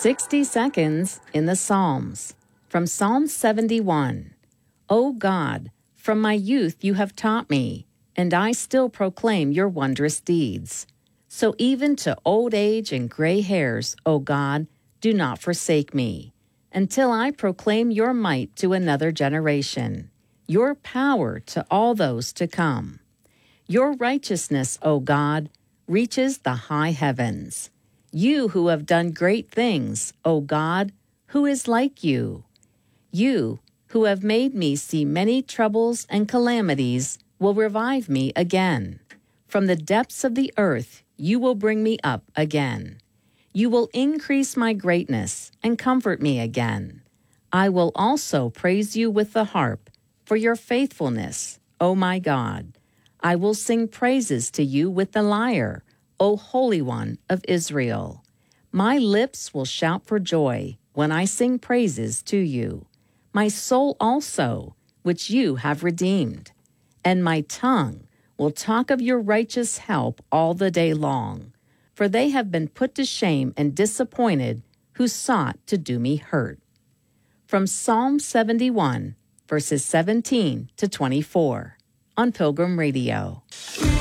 60 seconds in the Psalms. From Psalm 71. O God, from my youth you have taught me, and I still proclaim your wondrous deeds. So even to old age and gray hairs, O God, do not forsake me, until I proclaim your might to another generation, your power to all those to come. Your righteousness, O God, reaches the high heavens. You who have done great things, O God, who is like you? You who have made me see many troubles and calamities will revive me again. From the depths of the earth you will bring me up again. You will increase my greatness and comfort me again. I will also praise you with the harp for your faithfulness, O my God. I will sing praises to you with the lyre, O Holy One of Israel. My lips will shout for joy when I sing praises to you. My soul also, which you have redeemed. And my tongue will talk of your righteous help all the day long. For they have been put to shame and disappointed who sought to do me hurt. From Psalm 71, verses 17 to 24, on Pilgrim Radio.